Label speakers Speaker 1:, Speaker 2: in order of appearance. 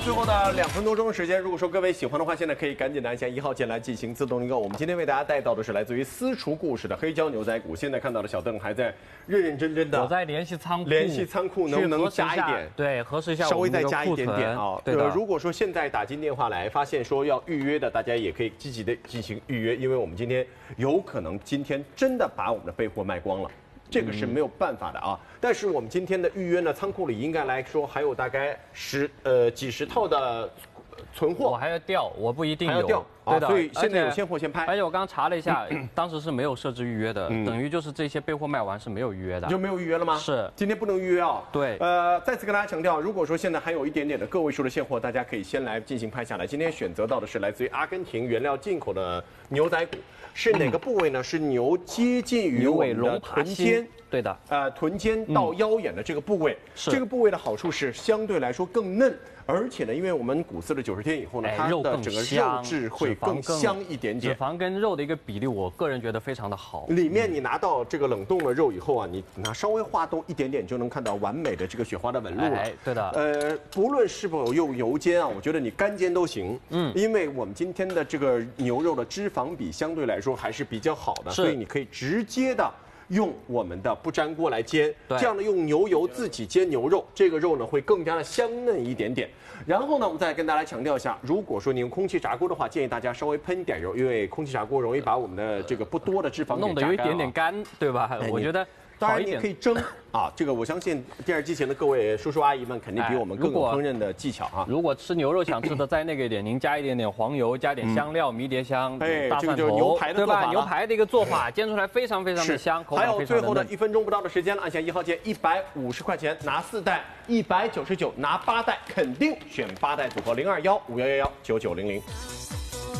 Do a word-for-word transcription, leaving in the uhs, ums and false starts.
Speaker 1: 最后的两分多钟的时间，如果说各位喜欢的话，现在可以赶紧的按下一号键来进行自动订购。我们今天为大家带到的是来自于私厨故事的黑椒牛仔骨。现在看到的小邓还在认认真真的，
Speaker 2: 我在联系仓库，
Speaker 1: 联系仓库能不能加一点？
Speaker 2: 对，核实一下，
Speaker 1: 稍微再加一点点啊。
Speaker 2: 对的。
Speaker 1: 如果说现在打进电话来，发现说要预约的，大家也可以积极的进行预约，因为我们今天有可能今天真的把我们的备货卖光了。 这个是没有办法的啊，但是我们今天的预约呢，仓库里应该来说还有大概十呃几十套的存货，
Speaker 2: 我还要调，我不一定有，
Speaker 1: 还要调，
Speaker 2: 对的，
Speaker 1: 所以现在有现货现拍。
Speaker 2: 而且我刚刚查了一下，当时是没有设置预约的，等于就是这些备货卖完是没有预约的，
Speaker 1: 就没有预约了吗？
Speaker 2: 是，
Speaker 1: 今天不能预约啊。
Speaker 2: 对，
Speaker 1: 呃，再次跟大家强调，如果说现在还有一点点的个位数的现货，大家可以先来进行拍下来。今天选择到的是来自于阿根廷原料进口的牛仔骨。 是哪个部位呢？是牛接近于我们的臀尖，
Speaker 2: 对的，
Speaker 1: 呃，臀尖到腰眼的这个部位。
Speaker 2: 是
Speaker 1: 这个部位的好处是相对来说更嫩，而且呢，因为我们骨饲了九十天以后呢，它的整个肉质会更香一点点。
Speaker 2: 脂肪跟肉的一个比例，我个人觉得非常的好。
Speaker 1: 里面你拿到这个冷冻的肉以后啊，你拿稍微化冻一点点，就能看到完美的这个雪花的纹路了。
Speaker 2: 哎，对的。
Speaker 1: 呃，不论是否用油煎啊，我觉得你干煎都行。嗯，因为我们今天的这个牛肉的脂肪比相对来说还是比较好的，所以你可以直接的用我们的不粘锅来煎，这样呢用牛油自己煎牛肉，这个肉呢会更加的香嫩一点点。然后呢，我们再跟大家强调一下，如果说你用空气炸锅的话，建议大家稍微喷一点油，因为空气炸锅容易把我们的这个不多的脂肪
Speaker 2: 弄得有一点点干，对吧？我觉得。
Speaker 1: 当然，你可以蒸啊，这个我相信电视机前的各位叔叔阿姨们肯定比我们更有烹饪的技巧啊。
Speaker 2: 如果吃牛肉想吃的再那个一点，您加一点点黄油，加点香料、迷迭香、大蒜头，对吧？牛排的一个做法，煎出来非常非常的香，口感非常的嫩。
Speaker 1: 还有最后的一分钟不到的时间了，按下一号键，一百五十块钱拿四袋，一百九十九拿八袋，肯定选八袋组合零二幺五幺幺幺九九零零。